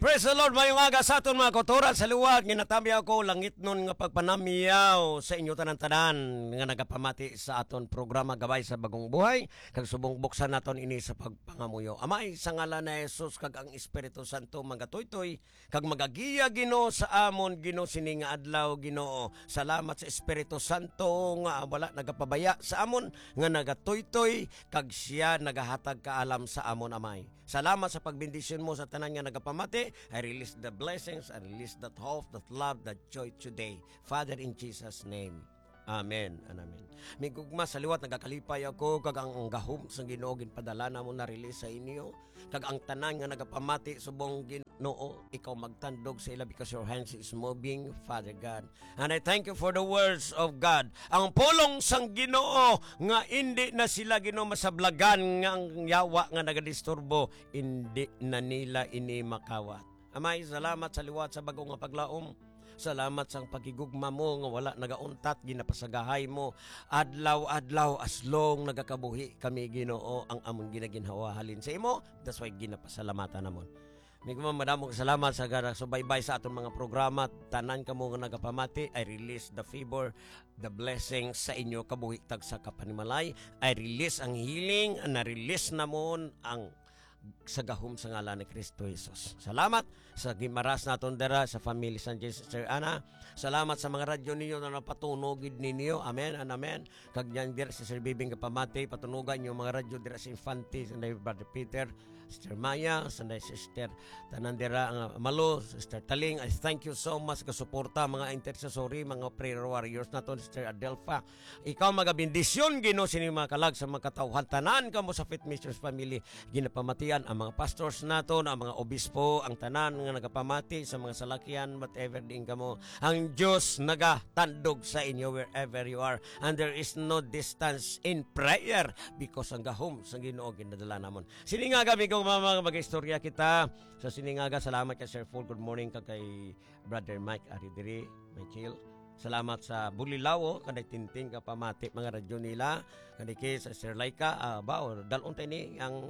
Praise the Lord, mayong aga sa aton mga kotoran sa luwag. Ginatami ako langit nun nga pagpanamiyaw sa inyo tanan-tanan nga nagapamati sa aton programa Gabay sa Bagong Buhay. Kag subong buksan naton ini sa pagpangamuyo. Amay sa ngalan na Jesus kag ang Espiritu Santo magatoytoy kag magagiya Ginoo sa amon Ginoo sini nga adlaw Ginoo. Salamat sa Espiritu Santo nga wala nagapabaya sa amon nga nagatoytoy kag siya nagahatag kaalam sa amon amay. Salamat sa pagbendisyon mo sa tanan nga nagapamati. I release the blessings, I release that hope, that love, that joy today. Father, in Jesus' name. Amen and amen. May gugma sa liwat, nagakalipay ako, kag ang gahom sa Ginoo ginpadala na mo na-release sa inyo. Kag ang tanan nga nagapamati subong Ginoo, ikaw magtandog sa ila because your hands is moving, Father God. And I thank you for the words of God. Ang pulong sang Ginoo nga hindi na sila Ginoo masablagan nga ang yawa nga nagadisturbo, hindi na nila ini makawat. Amay, salamat sa liwat sa bagong nga paglaom. Salamat sa pagigugma mo nga wala nagauntat ginapasagahay mo adlaw-adlaw aslong nagakabuhi kami Ginoo ang among ginaginhawa halin sa imo. That's why ginapasalamatan namon. May madamong salamat sa subaybay sa aton mga programa. Tanan kamo nga nagapamati. I release the favor, the blessings sa inyo kabuhi tag sa kapanimalay. I release ang healing, na-release namon ang sa gahom sa ngalan ni Kristo Jesus. Salamat sa gimaras naton dera sa family San Jesus Sister Ana. Salamat sa mga radyo ninyo na napatunogid ninyo. Amen and amen. Kag yan dira si Sir Bibing kapamati patunugan yung mga radyo dira sa Infante, sanday Brother Peter, Sister Maya, sanday Sister tanan dira ang Malo, Sister Taling. I thank you so much ka suporta mga intercessory, mga prayer warriors naton, Sister Adelfa. Ikaw magabindisyon Ginoo sini mga kalag sa mga katawhan tanan kamo sa Faith Missions Family ginapamati ang mga pastors naton, ang mga obispo, ang tanan nga nagapamati sa mga salakyan, whatever din kamo. Ang Diyos nagatandog sa inyo wherever you are. And there is no distance in prayer because ang gahom sa Ginoo ginadala namon. Siningaga migong mga mag-istorya kita. Sa siningaga, salamat kay Sir Paul. Good morning kay Brother Mike Aridiri, Michael. Salamat sa Bulilawo, kanay tinting kapamati mga radyo nila. Kanay kay sa Sir Laika, dalon tayo ni ang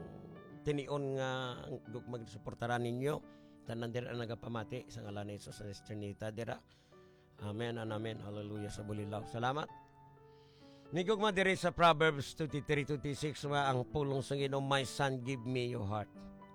tinion nga magsuportaran ninyo tanan dira nagapamati sa ngalan ni Jesus sa Sister Nita dira. Amen and amen. Hallelujah sa Bulilaw. Salamat. Nigog man diri sa Proverbs 23:26 nga ang pulong sa Ginoo, my son, give me your heart.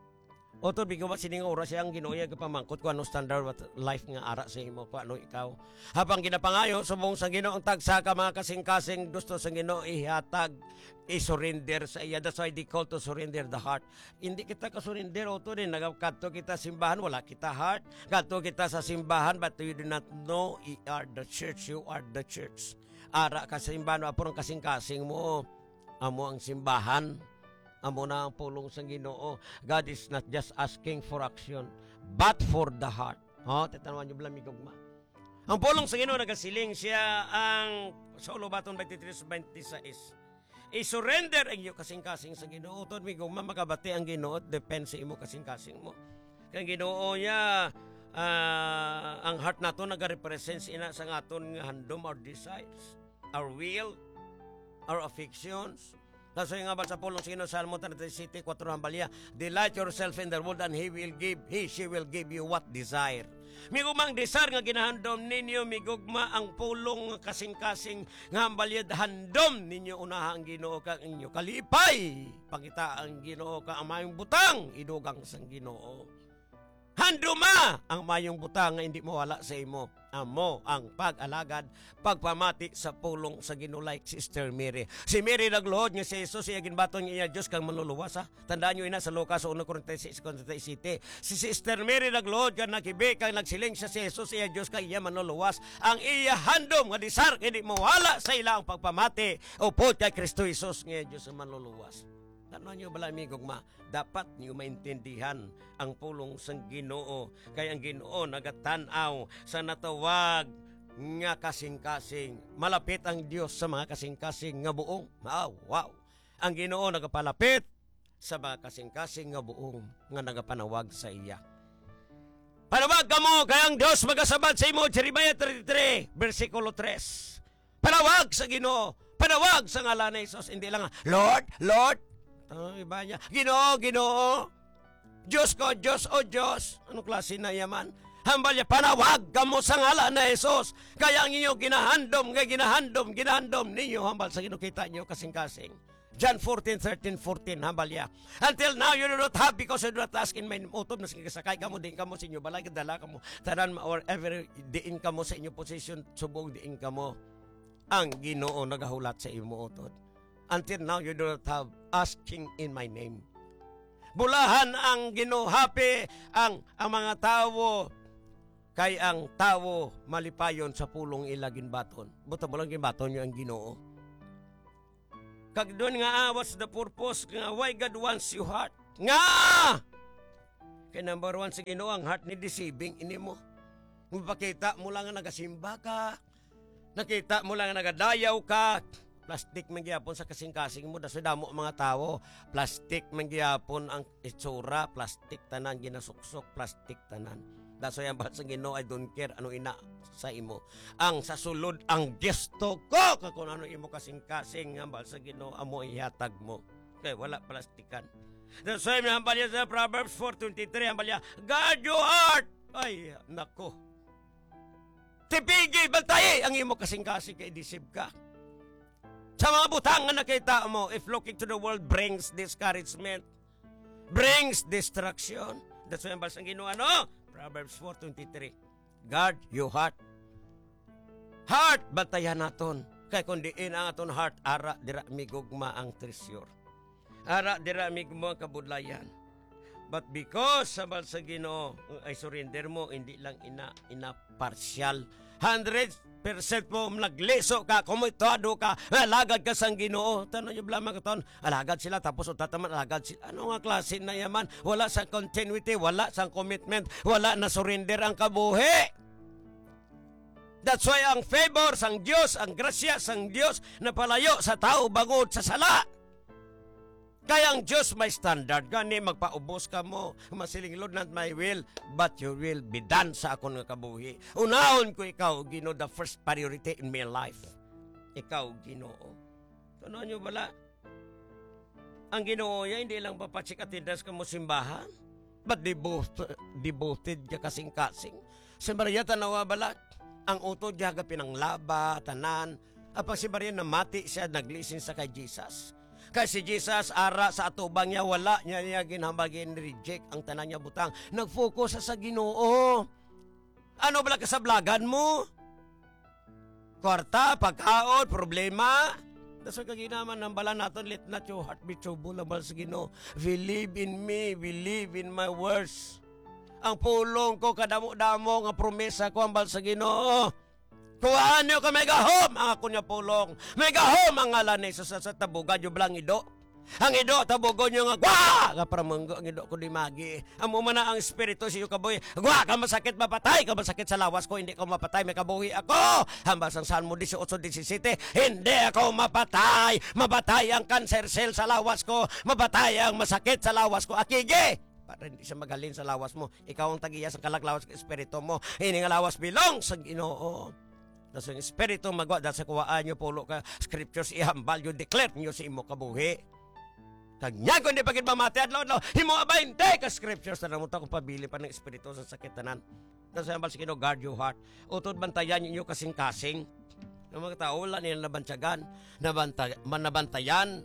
Oto bigo ba sining oras siyang Ginoo gapamangkot ko ano standard what life nga ara sa imo ko ano ikaw habang ginapangayo subong sa Ginoo ang tagsa ka mga kasing-kasing gusto sa Ginoo ihatag i-surrender sa iya. That's why they call to surrender the heart. Hindi kita ka-surrender oto din nagkadto kita simbahan wala kita heart, kadto kita sa simbahan but you do not know you are the church, you are the church. Ara ka sa simbahan apon kasing-kasing mo amo ang simbahan. Amo na ang pulong sa Ginoo. God is not just asking for action, but for the heart. Tatanawan nyo bala migugma. Ang pulong sa Ginoo nagasiling siya ang sa Ulubaton 23:26. I-surrender ang iyo kasing-kasing sa Ginoo. Tod migugma makabati ang Ginoo, depende sa imo kasing-kasing mo. Kang Ginoo niya ang heart nato nagarepresent ina sa ngaton nga handom, our desires, our will, our affections. Kasi nga ba sa pulong sa Ginoo, Salmo 37:4 hambalya, delight yourself in the Lord and she will give you what desire. Migugmang desire nga ginahandom ninyo, migugma ang pulong kasing-kasing nga hambalya handom ninyo unaha ang Ginoo kang inyo kalipay. Pangita ang Ginoo ka ang mayong butang, idugang sang Ginoo. Handuma ang mayong butang nga hindi mawala sa imo. Amo ang pag-alagad, pagpamati sa pulong sa Ginoo like Sister Mary. Si Mary nagluhod nga si Jesus iya ginbaton niya Dios kang manluluwas. Tandaan niyo ina sa Lucas 1:46-47. Si Sister Mary nagluhod nga nakibi kang nagsiling siya si Jesus iya Dios kang iya manluluwas. Ang iya handom nga disar hindi mawala sa ila ang pagpamati upod kay Kristo Jesus nga Dios ang manluluwas. Tanon nyo bala amigogma, dapat nyo maintindihan ang pulong sang Ginoo. Kaya ang Ginoo nagatanaw sa natawag nga kasing-kasing. Malapit ang Dios sa mga kasing-kasing nga buong. Wow! Ang Ginoo nagapalapit sa mga kasing-kasing nga buong nga nagapanawag sa iya. Panawag ka mo, kaya ang Dios magasabad sa imo, Jeremiah 33, versikulo 3. Panawag sa Ginoo, panawag sa ngalan ni Jesus, hindi lang, Lord, Lord, iba niya, Ginoo, Ginoo. Diyos ko, Diyos, o Diyos. Anong klase na yaman? Hambal niya, panawag ka mo sa ngalan na Jesus. Kaya ang inyo ginahandom ninyo. Hambal sa ginukita nyo kasing-kasing. John 14:13-14, hambal niya. Until now, you do not have because you do not ask in my name. Utob na sakay ka mo, diin ka mo sa inyo. Balay, dala ka mo. Tanan, or ever, diin ka mo sa inyo position. Subong, diin ka mo. Ang Ginoo nagahulat sa imo utod. Until now, you do not have asking in my name. Bulahan ang Ginoo, happy ang mga tao. Kay ang tao malipayon sa pulong ilagin baton. Buta mo lang ginbaton nyo ang Ginoo. Kag doon nga, what's the purpose? Nga, why God wants you heart? Nga! Kaya number one sa Ginoo, ang heart ni deceiving, ini mo. Mapakita mo lang nga nagasimba ka. Nakita mo lang nga nagadayaw ka. Plastic man gyapon sa kasing-kasing mo. Daso damo mga tao. Plastic man gyapon ang itsura. Plastic tanan, ginasuksok. Plastic tanan. Daso yan ba sa Ginoo, I don't care ano ina sa imo. Ang sa sulod, ang gesto ko. Kung ano imo kasing-kasing, ang sa Ginoo, amo ihatag mo. Kaya wala plastikan. Daso yan, ang balya sa Proverbs 4:23, ang balya, guard your heart. Ay, nako. Tipigi, bantay ang imo kasing-kasing kay disib ka. Sa mga butang na nakita mo, if looking to the world brings discouragement, brings destruction. That's why ang balsang Ginoo, ano? Proverbs 4:23. Guard your heart. Heart, bantayan naton. Kaya kung diin ang aton heart, ara dira migugma ang treasure. Ara dira migugma ang kabudlayan. But because sa balsang Ginoo, ay surrender mo, hindi lang ina partial. 100% mo nagliso ka, kumitado ka, alagad ka sang Ginoo. Tanong nyo blamang katon, alagad sila, tapos utataman, alagad sila. Ano nga klase na yaman? Wala sang continuity, wala sang commitment, wala na surrender ang kabuhi. That's why ang favor sang Diyos, ang grasya sang Diyos, napalayo sa tao bangod sa sala. Kaya ang Diyos may standard. Gani magpaubos ka mo. Masiling Lord, not my will, but your will be done sa akong nga kabuhi. Unahon ko ikaw, Ginoo, the first priority in my life. Ikaw, Ginoo. Tunoy nyo bala? Ang Ginoo yan, hindi lang papatsik at tindas ka mo simbahan. But devoted ka kasing-kasing. Si Maria, tanawa bala? Ang utod niya pinanglaba, tanan. Apang si Maria namati siya, naglisin sa kay Jesus. Kasi Jesus, ara sa atubang niya, wala niya ginhambagin, reject ang tanan niya butang. Nag-focus sa Ginoo. Ano bala kasablagan mo? Kwarta, pagkaon, problema. Daso kaginaman ng bala natin, let not your heart be troubled labal sa Ginoo. Believe in me, believe in my words. Ang pulong ko, kadamo-damo, nga promesa ko ang bal sa Ginoo. Kuhaan niyo ka may gahom ang ako niya pulong. May gahom ang ngalan ni sa tabugan niyo blang ido. Ang ido, tabugon niyo nga, gwa! Kapramanggo, ang ido ko di magi. Amo man na ang espiritu siyo kabuhi. Gwa, ka masakit mapatay, ka masakit sa lawas ko, hindi ko mapatay, may kabuhi ako. Hambas ang Salmo 18:17, hindi ako mapatay. Mapatay ang cancer cell sa lawas ko. Mapatay ang masakit sa lawas ko. Akigi! Para hindi siya magaling sa lawas mo. Ikaw ang tagiya sa kalaglawas ng espiritu mo. Ini nga lawas bilong sa Ginoo. Tapos yung espiritu magwa, dahil sa kuwaan nyo pulo ka, scriptures ihambal nyo, declare nyo sa imo kabuhi. Kanya kung di pagit mamati at laon, himo abay, hindi ka scriptures na namunta kung pabili pa ng espiritu sa sakitanan. Tapos ihambal sa Ginoo, guard your heart. Utod bantayan nyo kasing-kasing. Ng mga tao, wala nila nabantiyagan, nabantayan.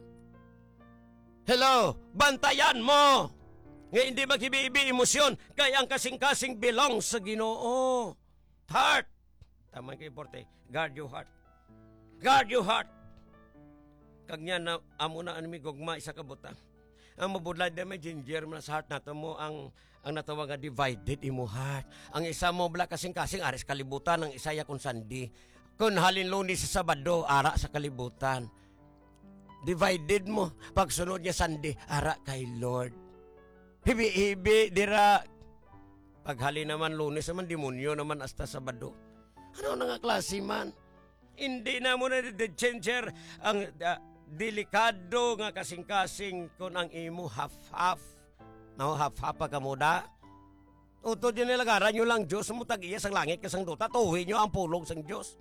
Hello, bantayan mo! Ngayon hindi maghibibi emosyon, kaya ang kasing-kasing belong sa Ginoo. Heart! Tama kayo, Porte. Guard your heart. Guard your heart. Kag niya na amo na animi gugma isa ka butang. Ang mabudlay na may ginger mo sa heart nato mo ang natawag nga divided imo heart. Ang isa mo bala kasing-kasing aris kalibutan, ang isa ya kun sandi. Kun halin Lunes sa Sabado ara sa kalibutan. Divided mo pagsunod niya sandi ara kay Lord. Hibi-hibi dira. Paghali naman Lunes naman demonyo naman hasta Sabado. Ano na nga klase man? Hindi na mo na changer ang delikado nga kasing-kasing kung ang imo half-half. No, half-half pa kamuda. Utod yun nilagaran nyo lang Diyos mo tag-iya sang langit kasang duta. Tuwi nyo ang pulong sang Diyos.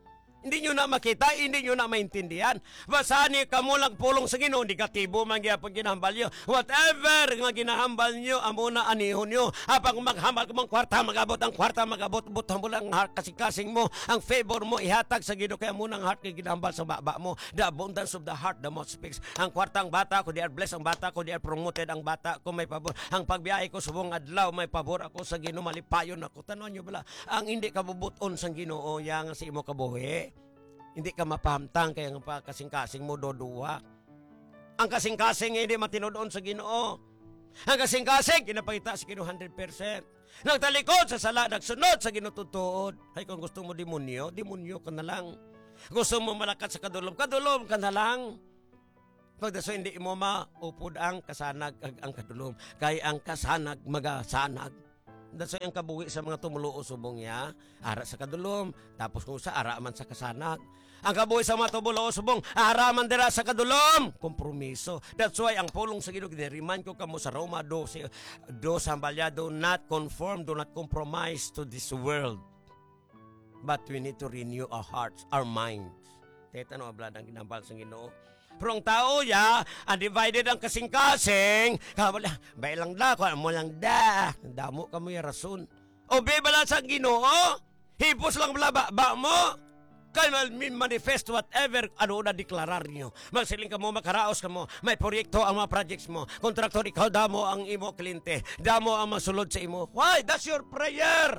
Hindi nyo na makita, hindi nyo na maintindihan. Basta ni kamo lang pulong sa Ginoo, negatibo man gyapon ginahambal nyo. Whatever nga ginahambal nyo, amo na anihon nyo. Apang maghambal ko mang kwarta, magabot ang kwarta, magabot mo lang heart kasing mo, ang favor mo ihatag sa Ginoo kay amo nang heart kay ginahambal sa baba mo. The abundance of the heart, the mouth speaks. Ang kwartang bata ko, they are blessed. Ang bata ko, they are promoted. Ang bata ko, may pabor. Ang pagbiyahe ko subong adlaw, may pabor ako sa Ginoo, malipayon ako. Tanon nyo bala, ang hindi kabubuton sa Ginoo, yang sa imo kabuhi. Hindi ka mapahamtang kaya nga kasing-kasing mo doduwa. Ang kasing-kasing hindi matinudoon sa Ginoo. Ang kasing-kasing kinapakita sa Ginoo 100%. Nagtalikod sa sala, nagsunod sa Ginoo tutuod. Ay kung gusto mo demonyo, demonyo ka na lang. Gusto mo malakat sa kadulom, kadulom ka na lang. Pagdaso hindi mo maupod ang kasanag ang kadulom. Kaya ang kasanag magasanag. Daso ang kabuhi sa mga tumuluo subong ya, ara sa kadulom, tapos kung sa ara man sa kasanag. Ang kabuhi sa mga tumuluo subong, ara man dira sa kadulom, kompromiso. That's why ang pulong sa Ginoo gini-remind ko kamo sa Roma 12, sambalya, do not conform, do not compromise to this world. But we need to renew our hearts, our minds. Teta no ablad ang ginambal sa Ginoo. Pero ang tao ya, undivided ang kasing-kasing. Kamala, bay lang da, kung mo lang da. Damo ka mo yung rason. O bala sa Ginoo, hipos lang ba mo. Kaya manifest whatever ano na deklarar nyo. Magsiling ka mo, makaraos ka mo, may proyekto ang mga projects mo. Kontraktor, ikaw damo ang imo kliyente. Damo ang masulod sa imo. Why? That's your prayer.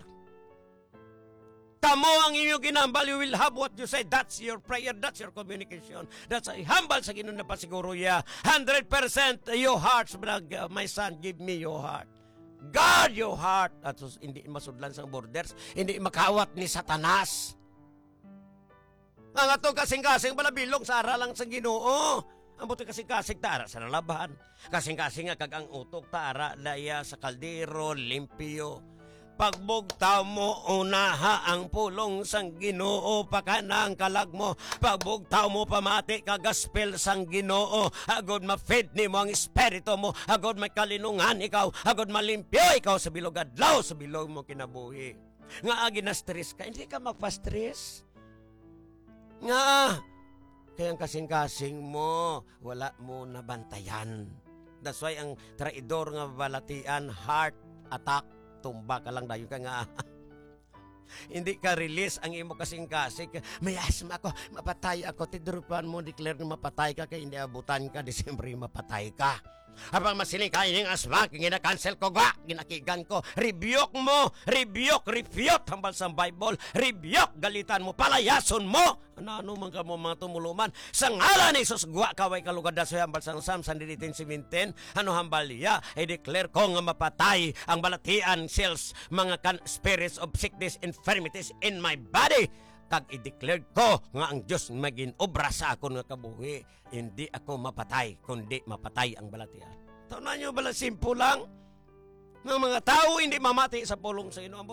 Kamo ang inyong ginambal, you will have what you say. That's your prayer, that's your communication. That's a humble sa Ginoo na pasiguro ya. 100% your hearts, my son, give me your heart. Guard your heart. At hindi masudlan sa borders, hindi makawat ni Satanas. Ang ato kasing-kasing balabilong sa ara lang sa Ginoo. Ang buti kasing-kasing tara sa nalaban. Kasing-kasing nga kagang utok tara daya sa kaldero, limpyo. Pagbugtaw mo unaha ang pulong sang Ginoo pakanang kalag mo. Pagbugtaw mo pamati ka gospel sang Ginoo. Agod ma-feed ni mo ang espiritu mo. Agod may kalinungan ikaw. Agod malimpyo ikaw sa bilog adlaw sa bilog mo kinabuhi. Nga gina-stress ka, hindi ka magpa-stress. Nga kaya ang kasing-kasing mo wala mo nabantayan. That's why ang traidor nga balatian, heart attack. Tumba ka lang dayo ka nga. Hindi ka release ang imo kasing-kasing. May asma ako, mapatay ako. Tidrupan mo, declare na mapatay ka. Kaya hindi abutan ka, Disyembre mapatay ka. Habang masiling kayo ng asma, gina-cancel ko ga, ginakigan ko. Rebuke mo, refute hambal sa Bible. Rebuke, galitan mo, palayason mo. Ano man ka mo mga tumuluman. Sa ngalan ni Jesus, guwa kaway kalugad sa hambal sa Psalm 117. Ano hambal niya? I-declare ko nga mapatay ang balatian cells, mga spirits of sickness, infirmities in my body. Kag i-declare ko nga ang Diyos maging obra sa akon nga kabuhi. Hindi ako mapatay, kundi mapatay ang balatian. Taunan nyo bala, simple lang. Ng mga tao hindi mamati sa pulong sa Ginoo.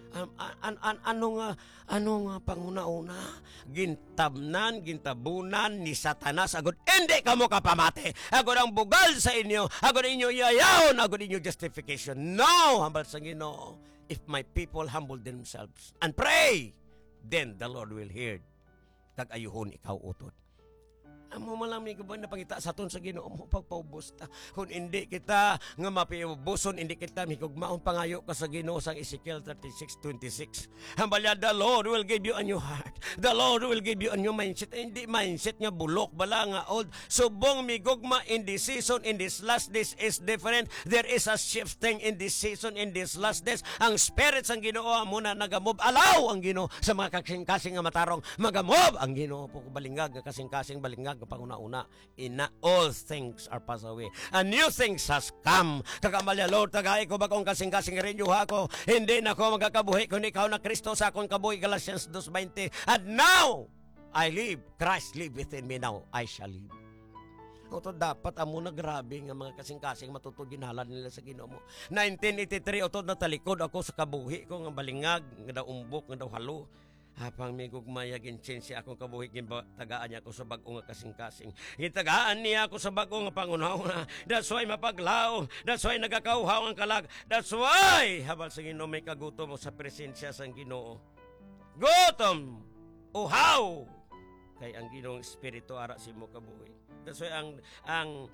Ano nga panguna-una? Gintabnan, gintabunan ni Satanas. Agod hindi ka mo kapamati. Agod ang bugal sa inyo. Agod inyo iyayaon. Agod inyo justification. No! Hambal sa Ginoo. If my people humble themselves and pray, then the Lord will hear. Kag ayuhon ikaw utot. Amo man lang may gabay na pangita sa aton sa Ginoo mo pagpaubos ta. Kung hindi kita nga mapiubuson, hindi kita mihigugmaon pangayo ka sa Ginoo sang Ezekiel 36:26. Hambalya, the Lord will give you a new heart. The Lord will give you a new mindset. Hindi mindset nga bulok bala nga old. Subong migugma in this season, in this last days is different. There is a shifting in this season, in this last days. Ang spirit sang Ginoo amo na nagamob. Alaw ang Ginoo sa mga kasing-kasing nga matarong. Magamob ang Ginoo po balingag nga kasing-kasing balingag panguna-una. In all things are passed away. A new things has come. Kagamalya Lord, tagay ko bagong kasing-kasing renyuha ko. Hindi na ako magkakabuhi kung ikaw na Kristo sa akong kabuhi. Galatians 2:20. And now I live. Christ live within me now. I shall live. Oto dapat amo na grabe nga mga kasing-kasing matutuginalan nila sa Ginoo mo. 1983 oto na talikod ako sa kabuhi ko nga balingag, nga daw umbok, nga daw halo. Hapang may gugmaya ginsensi akong kabuhi, tagaan niya ako sa bagong nga kasing-kasing. Gitagaan niya ako sa bagong nga pangunaw. That's why mapaglaw. That's why nagakauhaw ang kalag. That's why habal sa Ginoo may kagutom mo sa presensya sa Ginoo. Gutom uhaw kay ang Ginoong Espiritu ara si mo kabuhi. That's why ang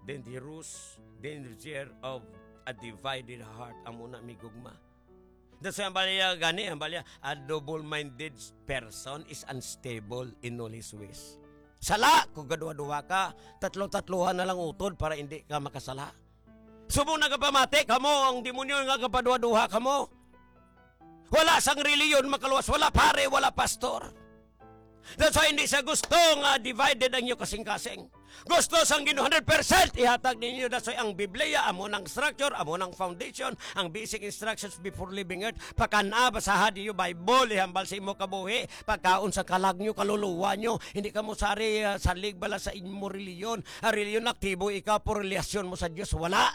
danger of a divided heart amo na migugma. That's why ang balya gani, ang balya, a double-minded person is unstable in all his ways. Sala kung gadwa-duwa ka, tatlo-tatluhan na lang utod para hindi ka makasala. Subong nagapamati kamo ang demonyo nga kapadwa-duha kamo. Wala sang reliyon makaluwas, wala pare, wala pastor. That's why hindi sa gusto nga divided ang inyo kasing-kasing. Gusto sang Ginoo 100% ihatag ninyo. That's why ang Biblia, amo ng structure, amo ng foundation, ang basic instructions before leaving earth. Pagkana, basahan niyo Bible, ihambal sa imo kabuhi. Pagkaon sa kalag nyo, kaluluwa nyo. Hindi ka mo sari salig bala sa imo reliyon. Ang reliyon aktibo, ikaw po relasyon mo sa Diyos, wala.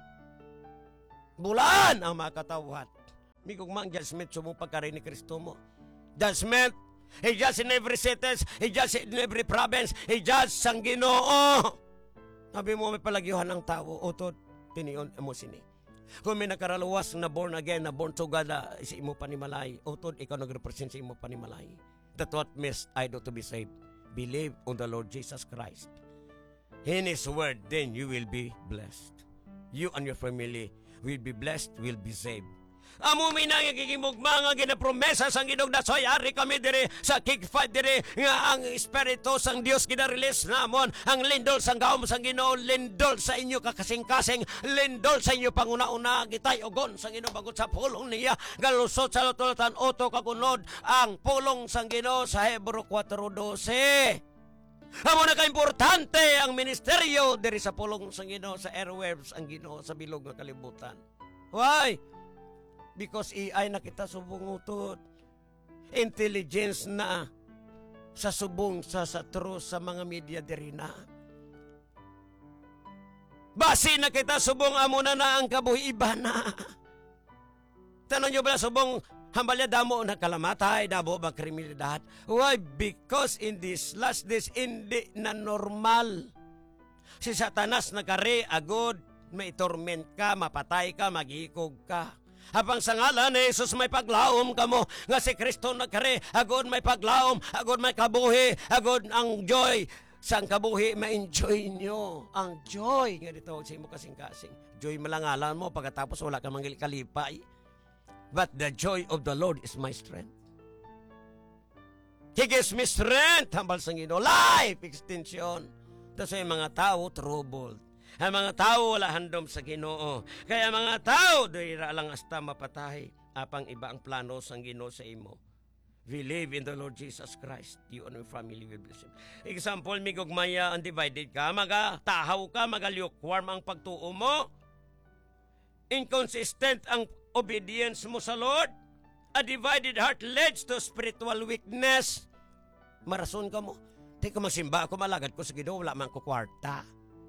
Bulaan ang makatawhat. Migog mang judgment sumong pagkarin ni Kristo mo. Judgment, He judges in every city, He judges in every province, He judges sang Ginoo. Sabi mo may palagyuhan ng tao, utod, tiniyon mo sini. Kung may nakaraluwas na born again, na born to God, si imo panimalay, utod, ikaw nag-represent si imo panimalay. That's what must I do to be saved. Believe on the Lord Jesus Christ. In His word, then you will be blessed. You and your family will be blessed, will be saved. Amo may nangigimugma nga ginapromesa sang Ginoo na soyari kami dire sa Kick 5 dire nga ang Espiritu sang Dios gina-release namon ang lindol sang gawom sang Ginoo, lindol sa inyo kakasing-kasing, lindol sa inyo panguna-una gitay ugon sang Ginoo bagot sa pulong niya galusot sa lutulutan oto kagunod ang pulong sang Ginoo sa Hebreo 4:12. Amo na ka-importante ang ministeryo diri sa pulong sang Ginoo sa airwaves ang Ginoo sa bilog nga kalibutan. Why? Because AI na kita subong utod. Intelligence na sa subong sa true sa mga media diri na. Basi na kita subong amo na ang kabuhi iba na. Tanong nyo ba subong hambalya damo na kalamatay, damo ba kriminalidad? Why? Because in this last days hindi na normal. Si Satanas nagkari agod, may torment ka, mapatay ka, magikog ka. Habang sa ngalan ni Jesus may paglaom kamo nga si Kristo nagkari agod may paglaom, agod may kabuhi, agod ang joy sang kabuhi ma-enjoy nyo ang joy nga dito sa imo kasing-kasing. Joy malangalan mo pagkatapos wala ka manggil kalipay. But the joy of the Lord is my strength. He gives me strength. Hambal sang Ginoo, life extension. Tapos yung mga tao troubled. Ang mga tao wala handom sa Ginoo. Kaya mga tao dira lang hasta mapatay. Apang iba ang plano sang Ginoo sa imo. Believe in the Lord Jesus Christ. You and your family will bless Him. Example, migugmaya undivided ka, magatahaw ka, lukewarm ang pagtuo mo. Inconsistent ang obedience mo sa Lord. A divided heart leads to spiritual weakness. Marason ka mo. Di ko magsimba ako, malagad ko sa Ginoo, wala man ko kwarta.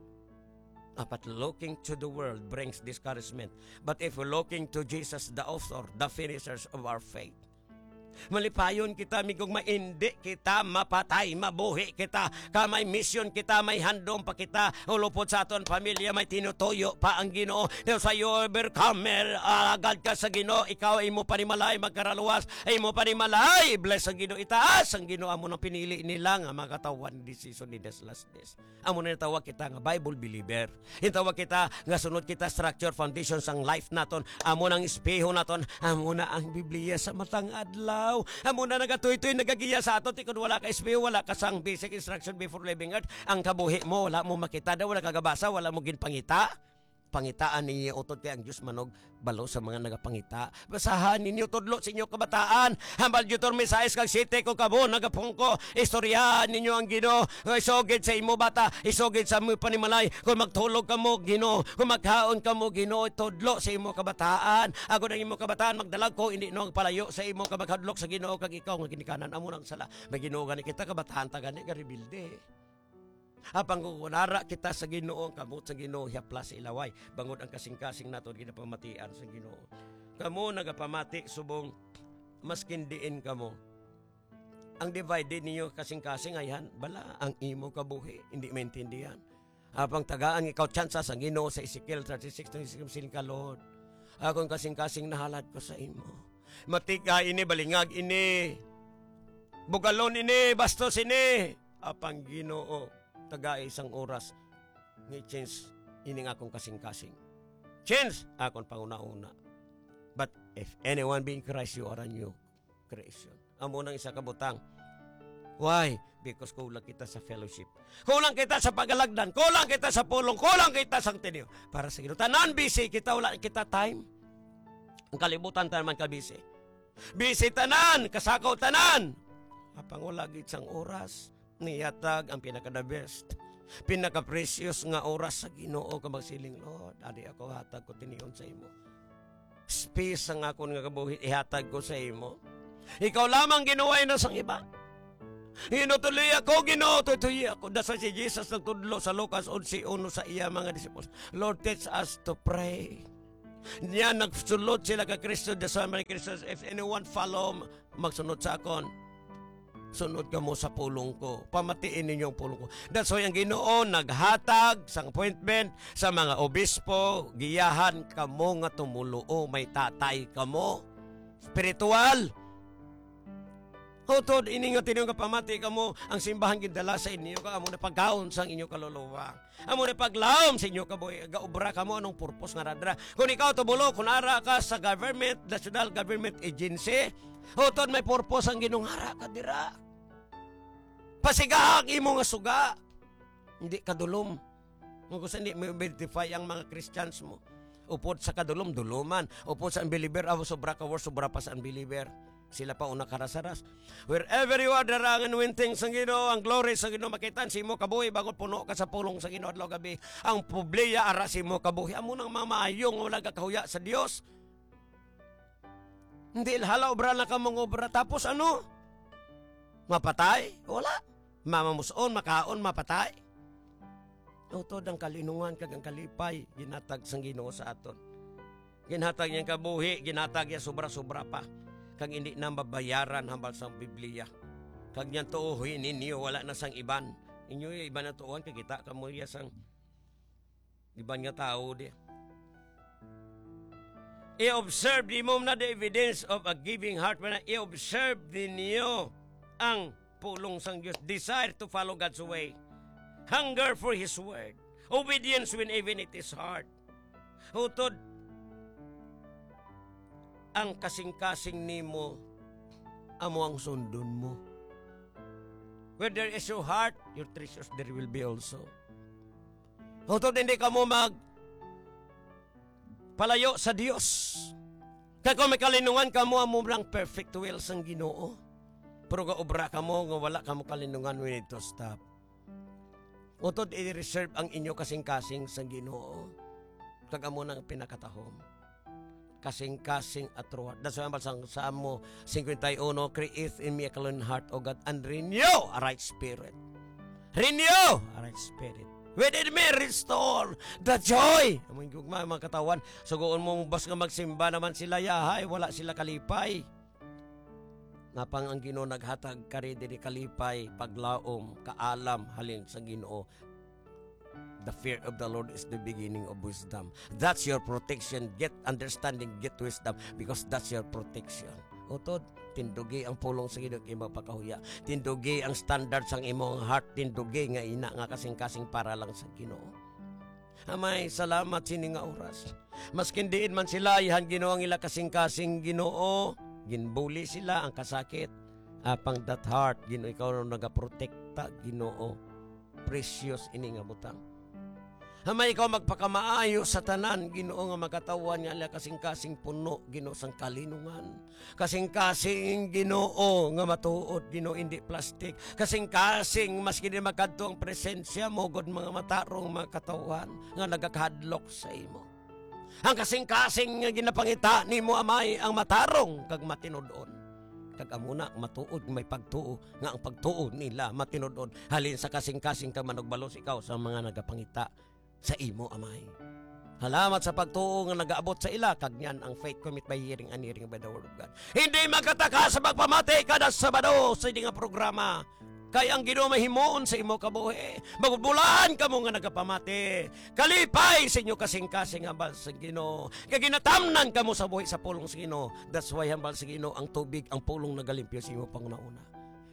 But looking to the world brings discouragement. But if we're looking to Jesus, the author, the finishers of our faith, malipayon kita, migong maindi kita, mapatay, mabuhi kita, may mission kita, may handom pa kita, ulupod sa aton pamilya, may tinutuyo pa ang Ginoo. Dahil sa iyo, overcomer, agad ka sa Ginoo, ikaw ay mo panimalay, magkaraluwas, ay mo panimalay, bless ang Ginoo, itaas ang Ginoo, amo nang pinili nila nga makatawan decision in this last days. Amo na tawag kita nga Bible believer, itawag kita nga sunod kita structure, foundation sang life naton, amo nang espeho naton, amo na ang Biblia sa matang adlaw. Amo na nagatuy-tuy nagagiya sa ato tikod wala ka SPO, wala ka sang basic instruction before leaving earth. Ang kabuhi mo wala mo makita daw, wala kagabasa, wala mo ginpangita. Pangitaan ninyo utod kay ang Diyos manog balo sa mga nagapangita. Basahan ninyo tudlo sa inyo kabataan. Hambal jutor misais kag site ko kabo nagapungko. Istoryahan ninyo ang Ginoo. Isogid sa imo bata, isogid sa imo panimalay. Kung magtulog kamo Ginoo, kung magkaon kamo Ginoo, tudlo sa imo kabataan. Agod ang imo kabataan magdalag ko hindi no palayo sa imo kabakadlok sa Ginoo kag ikaw nga ginikanan amo nang sala. May Ginoo gani kita kabataan ta gani garibilde. Apang kukunara kita sa Ginoo, kamot sa Ginoo haplas ilaway. Bangod ang kasing-kasing nato ginapamatian sa Ginoo. Kamo nagapamati subong maskin diin kamo. Ang divided ninyo kasing-kasing ayan, bala ang imo kabuhi, hindi maintindihan. Apang tagaan ikaw tsansa sa Ginoo sa Ezekiel 36:26 ka Lord. Akong kasing-kasing nahalad ko sa imo. Matika ini balingag ini. bugalon ini, bastos ini. Apang Ginoo, taga isang oras, ni change ining akong kasing-kasing. Change akong panguna-una. But if anyone be in Christ, you are a new creation. Amo nang isa kabutang. Why? Because kulang kita sa fellowship. Kulang kita sa pagalagdan. Kulang kita sa pulong. Kulang kita sa tiniyo. Para sa Ginoo. Tanan busy kita, wala kita time. Ang kalibutan tanan man ka busy. Busy tanan, kasakaw tanan. Apang wala gid sang oras, niyatag ang pinaka-the best. Pinaka-precious nga oras sa Ginoo ka magsiling, Lord, adi ako hatag ko tiniyon sa imo. Space ang akon nga kabuhi ihatag ko sa imo. Ikaw lamang ginuway na sang iba. Hinutuloy ako, Ginoo, tutuloy ako. Dasa si Jesus nagtudlo sa Lucas 11:1 sa iya mga disciples. Lord, teach us to pray. Niya nagsulod sila ka Kristo, dasa mga Kristo, if anyone follow, magsunod sa akon. Sunod ka mo sa pulong ko. Pamatiin ninyo ang pulong ko. That's why ang Ginoo naghatag sang appointment sa mga obispo, giyahan kamo nga tumuluo, may tatay kamo. Spiritual. Hutod, ini nga tinong kapamati kamo, ang simbahan gindala sa inyo, ka amo na pagkaon sang inyo kaluluwa. Amo na paglaom sa inyo kaboy, gaubra kamo anong purpose nga radra. Kung ikaw tumulo, kung ara ka sa government, national government agency, hutod may purpose ang ginunghara ka dira. Pasigahag imo nga suga. Hindi kadulom. Kung gusto hindi mo identify ang mga Christians mo. Upod sa kadulom, duluman. Upod sa unbeliever, sobra ka war, sobra pa sa unbeliever. Sila pa una karasaras. Wherever you are, darangan winting sa Ginoo, ang glory sa Ginoo makitan, si mo kabuhi, bago puno ka sa pulong sa Ginoo adlaw gabi. Ang publiya ara si mo kabuhi. Amo nang mamaayong wala kakahuya sa Dios. Hindi halaw obra na ka mong obra. Tapos ano? Mapatay? Wala. Mamamuson, makaon, mapatay. Utod ang kalinungan kag ang kalipay ginatag sang Ginoo sa aton. Ginhatag niyang kabuhi, ginhatag niya sobra-sobra pa. Kag hindi na mabayaran hambal sang Biblia. Kag niyan tuuhin ninyo wala na sang iban. Inyo iban na tuuhan kag kita kamo ya sang iban nga tao di. I-observe di mo na the evidence of a giving heart. I-observe din niyo ang pulong sang Diyos. Desire to follow God's way. Hunger for His word. Obedience when even it is hard. Hutod, ang kasing-kasing nimo, amo ang sundon mo. Where there is your heart, your treasures there will be also. Hutod, hindi ka mo palayo sa Diyos. Kaya kung may kalinungan ka mo, amo lang perfect will sang Ginoo. Pero gaobra ka mo, nga wala ka mo kalinungan, we need to stop. Utod, i-reserve ang inyo kasing-kasing sa Ginoo. Kagamo ng pinakatahom. Kasing-kasing at ruhat. That's why sa Salmo 51, create in me a clean heart, O God, and renew a right spirit. Renew a right spirit. Within me, restore the joy. Among gugma, mga katawan, sugoon mong bas nga magsimba naman sila, yahay, wala sila kalipay. Napang ang Ginoo naghatag kari diri kalipay, paglaom, kaalam halin sa Ginoo. The fear of the Lord is the beginning of wisdom. That's your protection. Get understanding, get wisdom, because that's your protection. Utod, tindugi ang pulong sa Ginoo kay mapakahuya. Tindugi ang standard sang imong heart, tindugi nga ina nga kasing-kasing para lang sa Ginoo. Amay, salamat sini nga oras. Maskin diin man sila ihan Ginoo ang ila kasing-kasing Ginoo. Ginbuli sila ang kasakit. Apang that heart, Ginoo, ikaw na nagaprotekta, Ginoo. Precious ini nga butang. Hamay ikaw magpakamaayo sa tanan, Ginoo, nga makatawan nga ala kasing-kasing puno, Ginoo, sang kalinungan. Kasing-kasing, Ginoo, nga matuod, Ginoo, hindi plastic. Kasing-kasing, maski din magkadto ang presensya mo, God, mga matarong mga katawan, nga nagakahadlok sa imo. Ang kasing-kasing nga ginapangita ni mo, Amay, ang matarong kag matinudon. Kag amuna matuod, may pagtuo nga ang pagtuo nila matinudon. Halin sa kasing-kasing kag manugbalos ikaw sa mga nagapangita sa imo, Amay. Halamat sa pagtuo nga nagaabot sa ila, kag niyan ang faith commit by hearing and hearing by the word of God. Hindi magkataka sa pagpamati kada Sabado sa hindi nga programa. Kaya ang Ginoo mahimuon sa imo kabuhi. Magbulaan ka mo nga nagapamati. Kalipay sa inyo kasing-kasing hambal sa Ginoo. Kaya ginatamnan ka mo sa buhi sa pulong sa Ginoo. That's why hambal sa Ginoo ang tubig, ang pulong nagalimpyo sa imo pangunauna.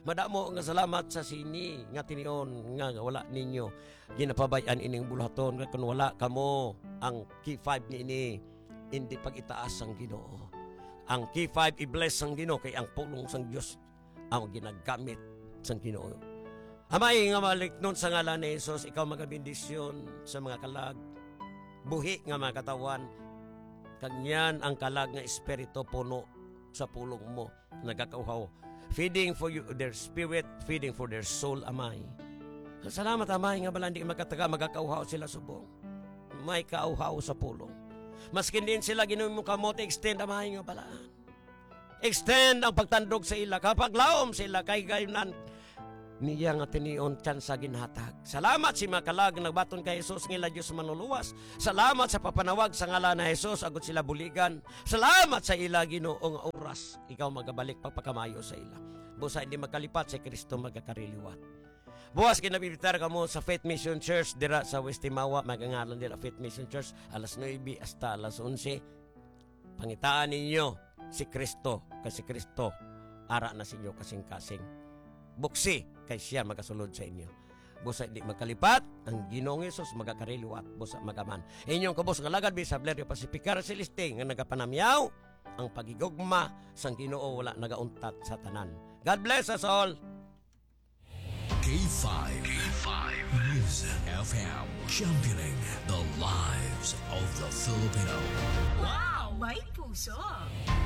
Madamo nga salamat sa sini nga tinion nga wala ninyo ginapabayan ining bulaton nga kun wala kamo ang key 5 niini hindi pag-itaas ang Ginoo. Ang key 5 i-bless ang Ginoo kay ang pulong sang Dios ang ginagamit sang Ginoo. Amay nga maliknon sa ngalan ni Jesus, ikaw magabindisyon sa mga kalag buhi nga mga katawan kanyan ang kalag nga espiritu puno sa pulong mo nagakauhaw. Feeding for their spirit, feeding for their soul, Amay. Salamat, Amay, nga bala hindi magkataga, magkakauhaw sila subong. May kauhaw sa pulong. Maskin din sila ginumin mo kamote, extend, Amay, nga balaan. Extend ang pagtandog sa ila. Kapag laom sila, kay gayunan, niya nga tinion tiyan sa ginhatag. Salamat si makalag nagbaton kay Jesus ngila Dios manuluwas. Salamat sa papanawag sa ngalan na Jesus agot sila buligan. Salamat sa ila Ginoong oras ikaw magabalik pagpakamayo sa ila. Busa hindi magkalipat si Kristo magkakariliwat. Buwas kinabibitar kamo sa Faith Mission Church dira sa West Timawa magangalan dira Faith Mission Church alas 9 hasta alas 11. Pangitaan ninyo si Kristo kasi Kristo ara na sa inyo kasing-kasing. Buksi kay siya magasulod sa inyo. Busa di magkalipat, ang Ginoong Hesus magakariliwat, busa magaman. Inyong kabos nga lagad sa Blario Pacificara Celeste nga nagapanamyaw, ang pagigugma sang Ginoo wala nagauntat sa tanan. God bless us all. K5 News FM, championing the lives of the Filipino. Wow! May puso!